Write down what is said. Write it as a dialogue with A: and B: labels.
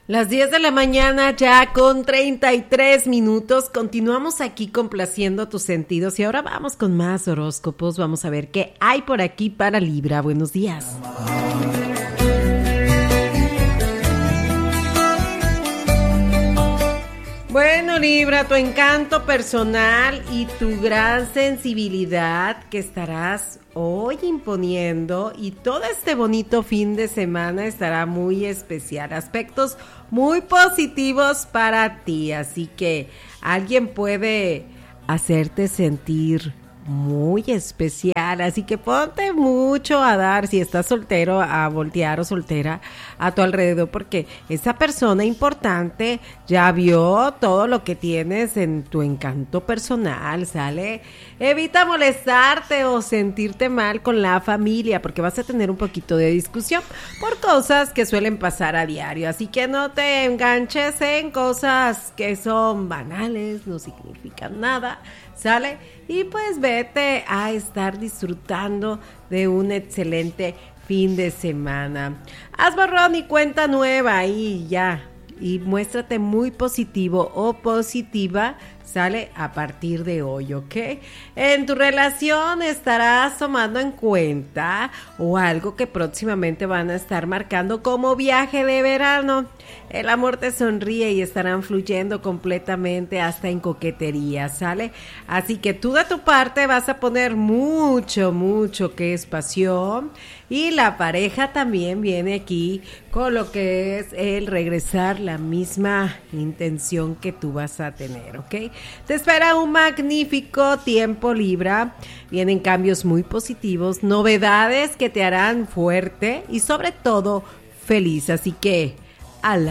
A: Las 10 de la mañana ya con 33 minutos. Continuamos aquí complaciendo tus sentidos y ahora vamos con más horóscopos. Vamos a ver qué hay por aquí para Libra. Buenos días. Bueno, Libra, tu encanto personal y tu gran sensibilidad que estarás hoy imponiendo y todo este bonito fin de semana estará muy especial. Aspectos muy positivos para ti, así que alguien puede hacerte sentir muy especial, así que ponte mucho a dar, si estás soltero, a voltear o soltera a tu alrededor, porque esa persona importante ya vio todo lo que tienes en tu encanto personal, ¿sale? Evita molestarte o sentirte mal con la familia, porque vas a tener un poquito de discusión por cosas que suelen pasar a diario, así que no te enganches en cosas que son banales, no significan nada, ¿sale? Y pues vete a estar disfrutando de un excelente fin de semana. Haz borrón y cuenta nueva y ya. Y muéstrate muy positivo o positiva, sale a partir de hoy, ¿ok? En tu relación estarás tomando en cuenta o algo que próximamente van a estar marcando como viaje de verano. El amor te sonríe y estarán fluyendo completamente hasta en coquetería, ¿sale? Así que tú de tu parte vas a poner mucho que es pasión y la pareja también viene aquí con lo que es el regresar la misma intención que tú vas a tener, ¿ok? Te espera un magnífico tiempo, Libra. Vienen cambios muy positivos, novedades que te harán fuerte y sobre todo feliz. Así que,